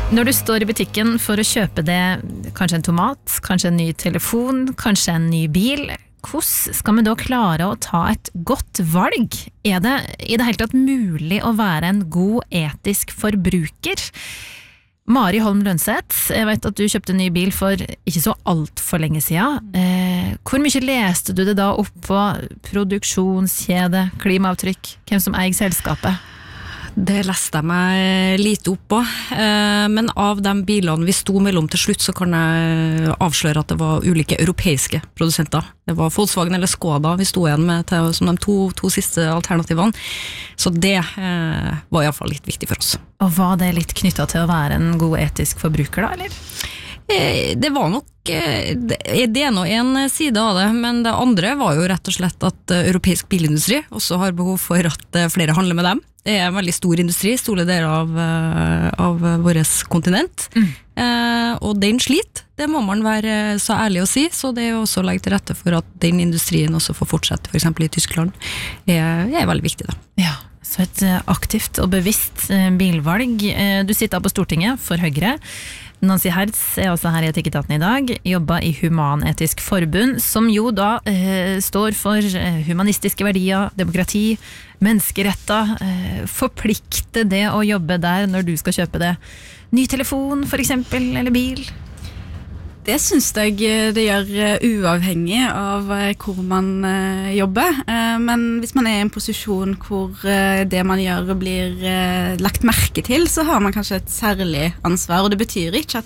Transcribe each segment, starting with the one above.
Når du står I butikken for å kjøpe det, kanskje en tomat, kanskje en ny telefon, kanskje en ny bil, hvordan skal vi da klare å ta et godt valg? Er det I det hele tatt mulig å være en god etisk forbruker? Mari Holm Lønseth, jeg vet at du kjøpte en ny bil for ikke så alt for lenge siden. Hvor mye leste du det da opp på produksjonskjede, klimaavtrykk, hvem som eier selskapet? Det leste jeg meg lite opp på, men av de bilene vi sto mellom til slutt, så kan jeg avsløre at det var ulike europeiske produsenter. Det var Volkswagen eller Skoda vi sto igjen med som de to siste alternativene, så det var I hvert fall litt viktig for oss. Og var det litt knyttet til å være en god etisk forbruker da, eller? Det var nok det nå en side av det, men det andre var jo rett og slett at europeisk bilindustri også har behov for at flere handler med dem. Det en veldig stor industri, store deler av våres kontinent, og den slit, det må man være så ærlig å si, så det også å legge til rette for at den industrien også får fortsette, for eksempel I Tyskland, er veldig viktig da. Ja, så et aktivt og bevisst bilvalg. Du sitter på Stortinget for Høyre. Nancy Hertz også her I Etikketaten I dag, jobber I Human-Etisk Forbund, som jo da står for humanistiske verdier, demokrati, menneskeretter. Forplikte det å jobbe der når du skal kjøpe det. Ny telefon for eksempel, eller bil? Det synes jeg det gjør uavhengig av hvor man jobber, men hvis man I en posisjon hvor det man gjør blir lagt merke til, så har man kanskje et særlig ansvar, og det betyr ikke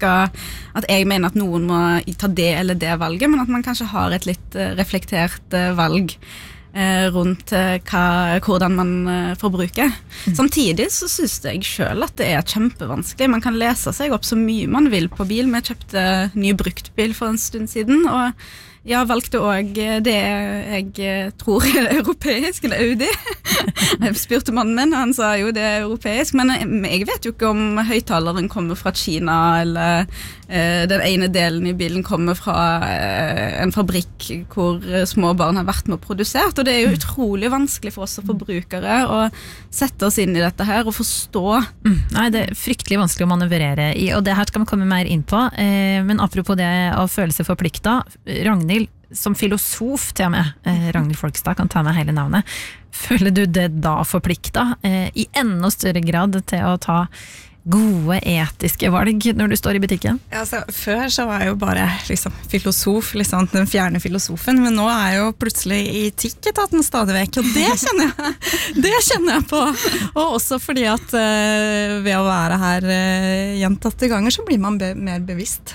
at jeg mener at noen må ta det eller det valget, men at man kanskje har et litt reflektert valg rundt hvordan man forbruker. Samtidig så synes jeg selv at det kjempevanskelig. Man kan lese seg opp så mye man vil på bil. Vi kjøpte ny bruktbil for en stund siden, og jeg valgte også det jeg tror europeisk, eller Audi. Jeg spurte mannen min, og han sa jo det europeisk, men jeg vet jo ikke om høyttaleren kommer fra Kina, eller den ene delen I bilen kommer fra en fabrikk hvor små barn har vært med og produsert, og det jo utrolig vanskelig for oss som forbrukere å sette oss inn I dette her og forstå. Nei, det fryktelig vanskelig å manøvrere I, og det her skal vi komme mer inn på, men apropos det å føle seg forpliktet, Ragnhild, som filosof til og med, Ragnhild Folkestad kan ta med hele navnet, føler du det da forpliktet I enda større grad til å ta gode etiske valg når du står I butikken? Ja, altså, før så var jeg jo bare filosof, den fjerne filosofen, men nå jeg jo plutselig I Etikketaten stadig vekk, og det kjenner jeg på. Og også fordi at ved å være her gjentatte ganger, så blir man mer bevisst.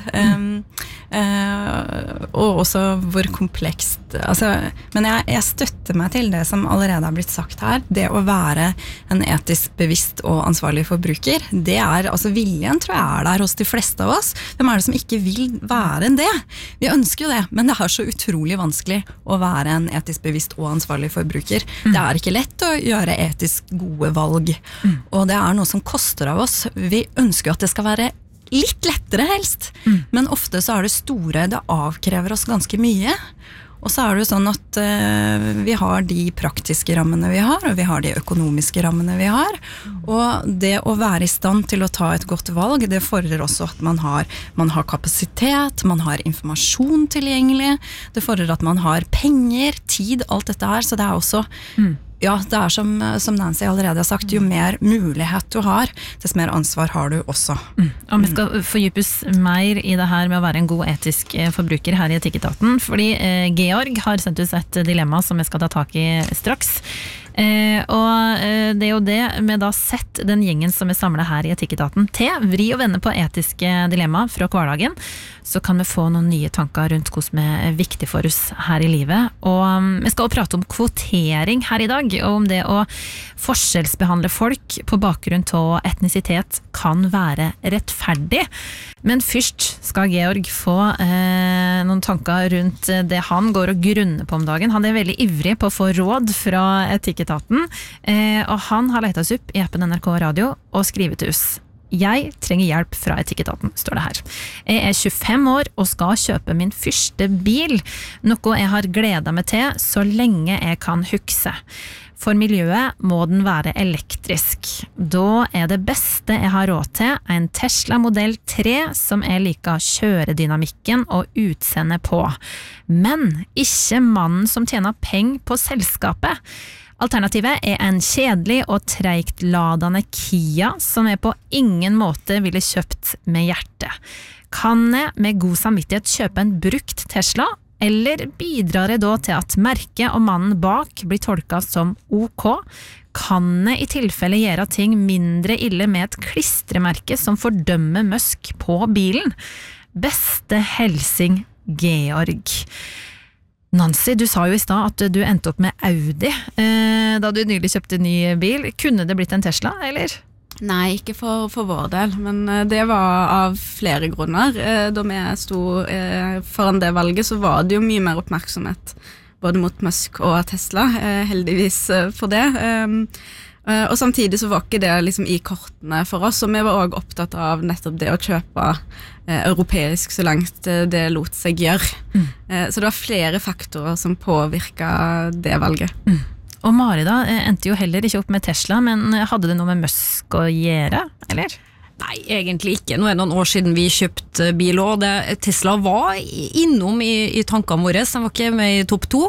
Og også hvor komplekst, men jeg støtter meg til det som allerede har blitt sagt her, det å være en etisk bevisst og ansvarlig forbruker, det viljen tror jeg der hos de fleste av oss. Hvem det som ikke vil være det? Vi ønsker jo det, men det så utrolig vanskelig å være en etisk bevisst og ansvarlig forbruker. Det ikke lett å gjøre etisk gode valg, og det noe som koster av oss. Vi ønsker jo at det skal være litt lettere helst, men ofte så det store, det avkrever oss ganske mye. Og så det jo sånn at vi har de praktiske rammene vi har, og vi har de økonomiske rammene vi har. Og det å være I stand til å ta et godt valg, det fordrer også at man har kapasitet, man har informasjon tilgjengelig, det fordrer at man har penger, tid, alt dette her, så det også... Ja, det som Nancy allerede har sagt, jo mer mulighet du har, dess mer ansvar har du også. Og vi skal fordypes mer I det her med å være en god etisk forbruker her I Etikketaten, fordi Georg har sendt oss et dilemma som vi skal ta tak I straks. Og det jo det med da sett den gjengen som samlet her I Etikketaten til vri og vende på etiske dilemma fra hverdagen, så kan vi få noen nye tanker rundt hvordan viktig for oss her I livet. Og vi skal også prate om kvotering her I dag, og om det å forskjellsbehandle folk på bakgrunn av etnisitet kan være rettferdig. Men først skal Georg få noen tanker rundt det han går og grunner på om dagen. Han veldig ivrig på å få råd fra Etikketaten, og han har lett oss opp I appen NRK Radio og skrivet til oss. Jeg trenger hjelp fra Etikketaten, står det her. Jeg 25 år og skal kjøpe min første bil, noe jeg har gledet meg til så lenge jeg kan huske. For miljøet må den være elektrisk. Da det beste jeg har råd til en Tesla Model 3 som like kjøredynamikken og utseendet på. Men ikke mannen som tjener penger på selskapet. Alternativet en kjedelig og treigt ladende Kia som jeg på ingen måte ville kjøpt med hjertet. Kan jeg med god samvittighet kjøpe en brukt Tesla, eller bidrar det da til at merket og mannen bak blir tolket som OK? Kan jeg i tilfelle gjøre ting mindre ille med et klistremerke som fordømmer Musk på bilen? Beste helsing, Georg. Nancy, du sa jo i stad at du endte opp med Audi da du nylig kjøpte ny bil. Kunne det blitt en Tesla, eller? Nei, ikke for vår del, men det var av flere grunner. Da vi sto foran det valget, så var det jo mye mer oppmerksomhet både mot Musk og Tesla, heldigvis for det. Og samtidig så var ikke det liksom i kortene for oss, og vi var også opptatt av nettopp det å kjøpe europeisk så langt det lot seg gjøre. Så det var flere faktorer som påvirket det valget. Og Mari da endte jo heller ikke opp med Tesla, men hadde det noe med Musk å gjøre, eller? Nei, egentlig ikke. Nå det noen år siden vi kjøpte bil, og Tesla var innom i tankene våre, så den var ikke med i topp 2.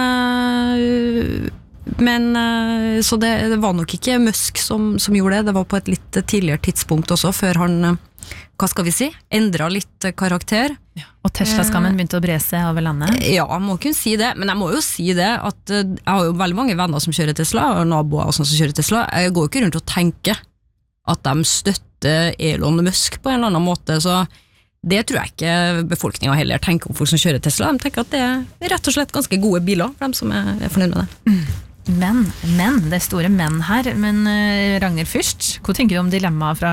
Men så det var nok ikke Musk som gjorde det. Det var på et litt tidligere tidspunkt også, før han, hva skal vi si, endret litt karakter. Ja. Og Tesla-skammen begynte å bre seg over landet? Ja, jeg må kunne si det, men jeg må jo si det at jeg har jo veldig mange venner som kjører Tesla, og naboer som kjører Tesla. Jeg går jo ikke rundt og tenker at de støtter Elon Musk på en eller annen måte, så det tror jeg ikke befolkningen heller tenker om folk som kjører Tesla. De tenker at det rett og slett ganske gode biler for dem som fornøyd med det. Men, det store men her. Men Ragnhild først, hva tenker du om dilemmaet fra